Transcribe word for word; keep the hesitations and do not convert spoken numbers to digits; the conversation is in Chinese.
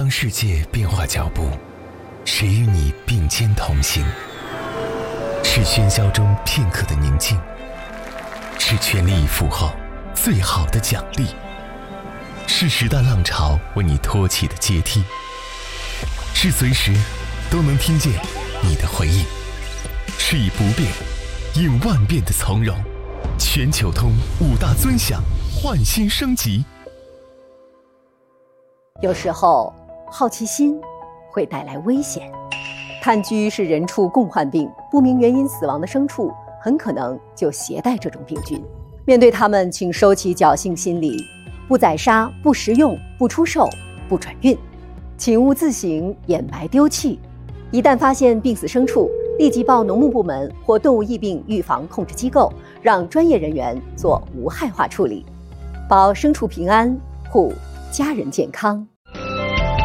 当世界变化脚步，谁与你并肩同行？是喧嚣中片刻的宁静，是全力以赴后最好的奖励，是时代浪潮为你托起的阶梯，是随时都能听见你的回应，是以不变应万变的从容。全球通五大尊享，焕新升级。 有时候好奇心会带来危险，炭疽是人畜共患病，不明原因死亡的牲畜很可能就携带这种病菌。面对它们，请收起侥幸心理，不宰杀，不食用，不出售，不转运，请勿自行掩埋丢弃。一旦发现病死牲畜，立即报农牧部门或动物疫病预防控制机构，让专业人员做无害化处理，保牲畜平安，护家人健康。